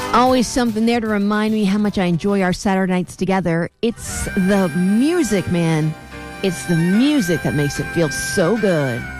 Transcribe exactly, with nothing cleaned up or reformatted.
Always something there to remind me how much I enjoy our Saturday nights together. It's the music, man. It's the music that makes it feel so good.